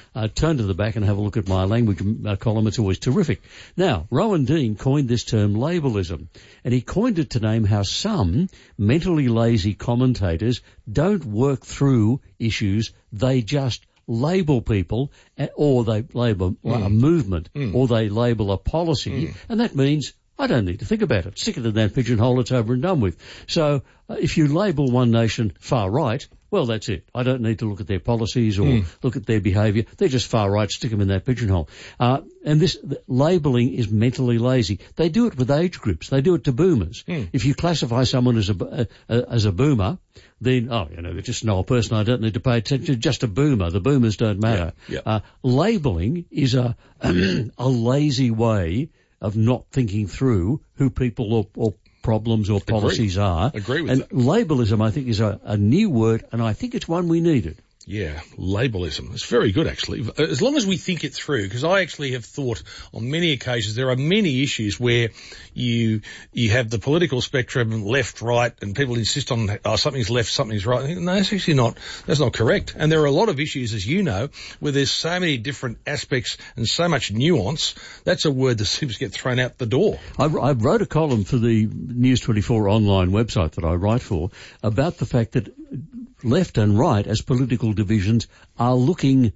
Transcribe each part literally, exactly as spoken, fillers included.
uh, turn to the back and have a look at my language uh, column. It's always terrific. Now, Rowan Dean coined this term labelism, and he coined it to name how some mentally lazy commentators don't work through issues. They just label people, or they label mm. a movement, mm. or they label a policy, mm. and that means I don't need to think about it. Stick it in that pigeonhole, it's over and done with. So uh, if you label one nation far right, well, that's it. I don't need to look at their policies or mm. look at their behaviour. They're just far right, stick them in that pigeonhole. Uh, and this labelling is mentally lazy. They do it with age groups. They do it to boomers. Mm. If you classify someone as a, uh, as a boomer, then, oh, you know, they're just an old person. I don't need to pay attention. Just a boomer. The boomers don't matter. Yeah, yeah. Uh, labelling is a, a lazy way of not thinking through who people or, or problems or policies Agree. are. Agree with and that. Labelism, I think, is a, a new word, and I think it's one we needed. Yeah, labelism. It's very good, actually. As long as we think it through, because I actually have thought on many occasions there are many issues where you you have the political spectrum left, right, and people insist on oh, something's left, something's right. I think, no, that's actually not, that's not correct. And there are a lot of issues, as you know, where there's so many different aspects and so much nuance. That's a word that seems to get thrown out the door. I, I wrote a column for the News twenty-four online website that I write for about the fact that left and right as political divisions are looking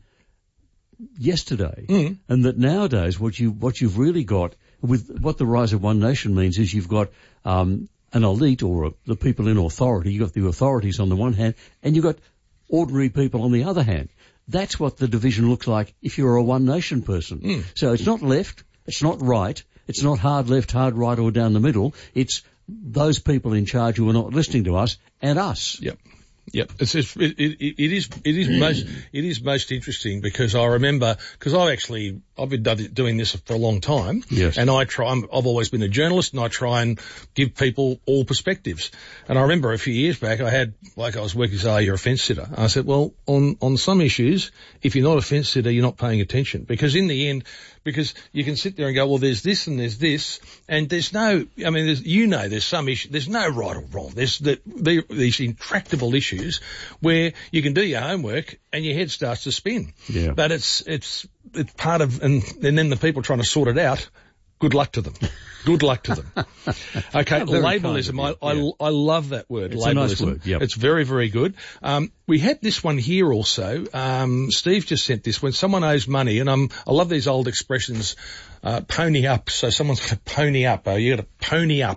yesterday, mm. and that nowadays what you what you've really got with what the rise of one nation means is you've got um, an elite or a, the people in authority. You've got the authorities on the one hand, and you've got ordinary people on the other hand. That's what the division looks like if you're a one nation person. Mm. So it's not left, it's not right, it's not hard left, hard right, or down the middle. It's those people in charge who are not listening to us and us. Yep. Yep, it's, it's, it, it, it is it is most it is most interesting because I remember because I actually I've been doing this for a long time. Yes. And I try. I'm, I've always been a journalist, and I try and give people all perspectives. And I remember a few years back, I had like I was working as, oh, you're a fence sitter. I said, well, on on some issues, if you're not a fence sitter, you're not paying attention because in the end, because you can sit there and go, well, there's this and there's this, and there's no. I mean, there's, you know, there's some issue. There's no right or wrong. There's the, the, these intractable issues where you can do your homework and your head starts to spin. Yeah. But it's it's it's part of, and, and then the people trying to sort it out, good luck to them. Good luck to them. Okay, labelism. Kind of I, yeah. I I love that word. It's labelism. a nice word. Yep. It's very, very good. Um, we had this one here also. Um, Steve just sent this. When someone owes money, and um, I love these old expressions, uh, pony up. So someone's got to pony up. Oh, you got to pony up.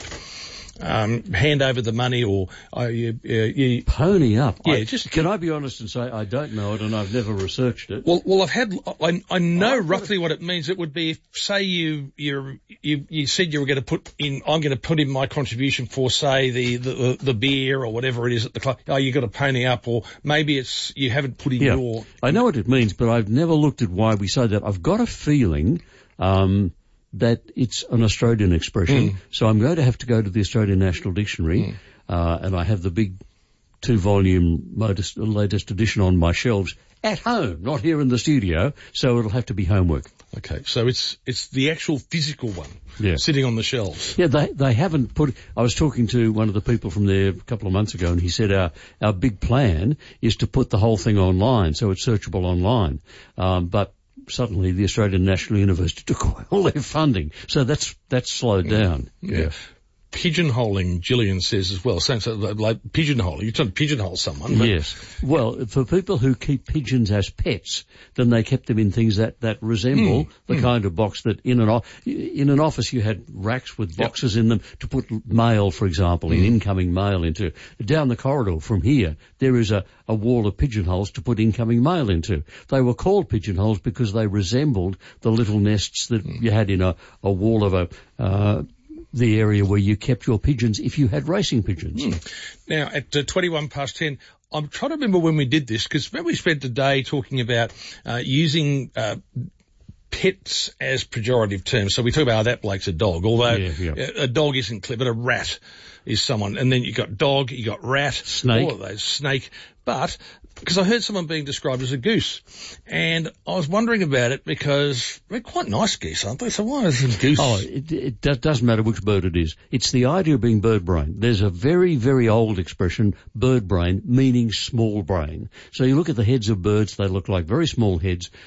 Um, hand over the money or, uh, you, uh, you, pony up. Yeah, I, just. Can I be honest and say I don't know it and I've never researched it? Well, well, I've had, I, I know oh, roughly what it means. It would be if, say you, you, you, you said you were going to put in, I'm going to put in my contribution for, say, the, the, the beer or whatever it is at the club. Oh, you got to pony up, or maybe it's, you haven't put in yeah. your. I know what it means, but I've never looked at why we say that. I've got a feeling, um, that it's an Australian expression. Mm. So I'm going to have to go to the Australian National Dictionary, mm. uh, and I have the big two-volume latest, latest edition on my shelves at home, not here in the studio, so it'll have to be homework. Okay, so it's it's the actual physical one yeah. sitting on the shelves. Yeah, they they haven't put. I was talking to one of the people from there a couple of months ago, and he said our our big plan is to put the whole thing online, so it's searchable online. Um, but suddenly the Australian National University took away all their funding, so that's that's slowed down. Yeah. yeah. Pigeonholing, Gillian says as well. So, so like pigeonholing, you're trying to pigeonhole someone. But yes. Well, for people who keep pigeons as pets, then they kept them in things that, that resemble mm, the mm. kind of box that in an, in an office you had racks with boxes yep. in them to put mail, for example, mm. in incoming mail into. Down the corridor from here, there is a, a wall of pigeonholes to put incoming mail into. They were called pigeonholes because they resembled the little nests that mm. you had in a, a wall of a, uh, the area where you kept your pigeons if you had racing pigeons. Mm. Now, at uh, twenty-one past ten, I'm trying to remember when we did this, because remember we spent the day talking about uh, using uh, pets as pejorative terms. So we talk about how that bloke's a dog, although yeah, yeah. a dog isn't clear, but a rat is someone. And then you got dog, you got rat, snake. All of those, snake. But because I heard someone being described as a goose, and I was wondering about it because they're quite nice geese, aren't they? So why is it goose? Oh, it, it does, doesn't matter which bird it is. It's the idea of being bird brain. There's a very, very old expression, bird brain, meaning small brain. So you look at the heads of birds, they look like very small heads.